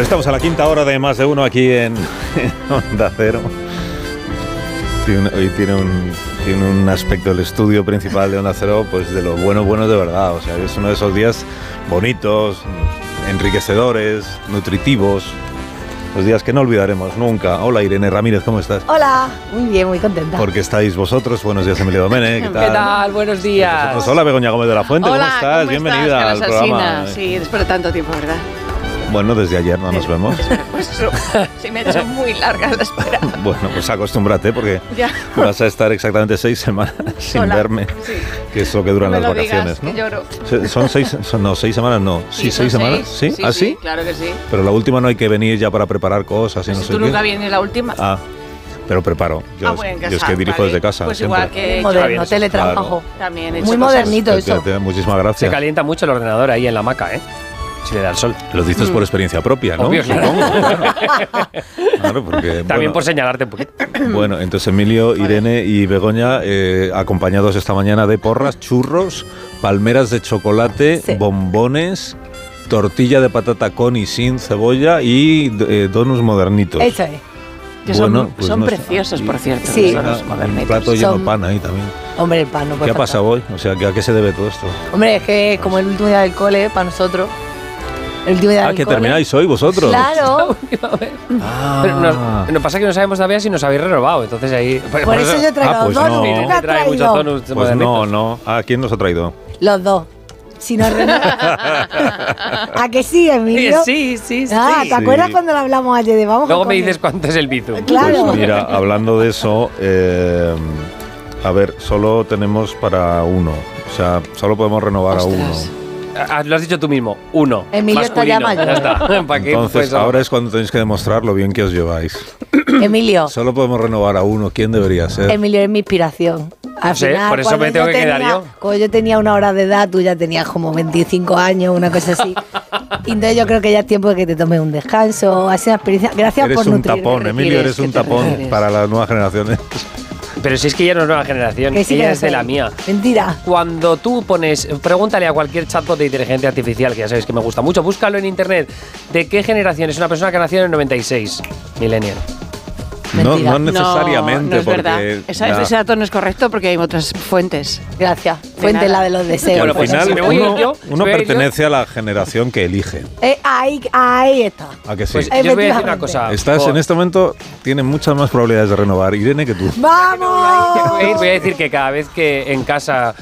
Estamos a la quinta hora de Más de Uno aquí en Onda Cero. Hoy tiene un aspecto del estudio principal de Onda Cero, pues de lo bueno de verdad. O sea, es uno de esos días bonitos, enriquecedores, nutritivos. Los días que no olvidaremos nunca. Hola Irene Ramírez, ¿cómo estás? Hola, muy bien, muy contenta. Porque estáis vosotros. Buenos días, Emilio Domene. ¿Qué tal? ¿Qué tal? Buenos días. Pues hola Begoña Gómez de la Fuente, Hola, ¿cómo estás? Bienvenida al programa. Sí, después de tanto tiempo, ¿verdad? Bueno, desde ayer no nos vemos. Pues eso, se me ha hecho muy larga la espera. Bueno, pues acostúmbrate porque Ya. vas a estar exactamente 6 semanas sin Sola. verme, Sí. que es lo que duran No me las lo vacaciones, digas, ¿no? que lloro. Son 6 semanas, no. Sí, son 6 semanas. ¿Sí? Sí, ¿Ah, sí, sí? claro que sí. Pero la última no hay que venir ya para preparar cosas y no Si sé tú qué. nunca vienes la última. Ah, pero preparo. Yo, bueno, en yo es casa, que dirijo vale. desde casa. Pues siempre. igual que Moderno, teletrabajo. también he hecho Muy cosas. modernito eso. Muchísimas Se gracias. calienta mucho el ordenador ahí en la hamaca, ¿eh? Si le da el sol. Lo dices por experiencia propia, ¿no? Obvio, claro. Claro, porque, También bueno, por señalarte un poquito. Bueno, entonces Emilio, Irene y Begoña, acompañados esta mañana de porras, churros, palmeras de chocolate, Sí. bombones, tortilla de patata con y sin cebolla y donuts modernitos. Eso es. Que son, Bueno, pues son no sé. preciosos, por cierto. Sí. Son los Un modernitos. plato lleno de Son- pan ahí también. Hombre, el pan no puede ¿Qué ha faltar. pasado hoy? O sea, ¿a qué se debe todo esto? Hombre, es que como el último día del cole, para nosotros. El último día del ¿Que cole. termináis hoy vosotros? Claro. Ah. Pero nos pasa que no sabemos todavía si nos habéis renovado. Entonces ahí. Por eso yo traigo pues donuts. no. ¿Tú qué Irene has trae muchos traído? donuts Pues modernitos. no. ¿A quién nos ha traído? Los dos. Si nos ¿A que sí, Emilio? Sí. Ah, ¿te Sí. acuerdas cuando lo hablamos ayer de vamos a Luego me comer? dices cuánto es el bizum. Claro. Pues mira, hablando de eso, a ver, solo tenemos para uno. O sea, solo podemos renovar a uno. Ostras. Ah, lo has dicho tú mismo. Uno. Emilio está ya masculino. mayor. Ya está. ¿Para qué? Entonces, Pues, ahora es cuando tenéis que demostrar lo bien que os lleváis. Emilio, Solo podemos renovar a uno. ¿Quién debería ser? Emilio es mi inspiración. Al No sé, final, por eso cuando me tengo que quedar yo. Cuando yo tenía una hora de edad, tú ya tenías como 25 años, una cosa así. Y entonces yo creo que ya es tiempo de que te tomes un descanso, ha sido una experiencia. Gracias Eres por un nutrirme. tapón, Emilio, eres un ¿Qué te tapón refieres? para las nuevas generaciones. Pero si es que ella no es nueva generación, Que sí que ella lo es de soy. la mía. Mentira. Cuando tú pones, pregúntale a cualquier chatbot de inteligencia artificial, que ya sabéis que me gusta mucho, búscalo en internet, ¿de qué generación es una persona que nació en el 96? Millennial. No, Mentira. no necesariamente, no es porque verdad. Ese dato no es correcto porque hay otras fuentes. Gracias. Fuente nada. la de los que deseos. al Bueno, pues final si me voy uno, yo, uno si me voy pertenece a la generación que elige. Ahí está. ¿A que sí? Pues yo os voy a decir una Efectivamente. cosa. Estás en este momento, tienes muchas más probabilidades de renovar, Irene, que tú. ¡Vamos! Voy a decir que cada vez que en casa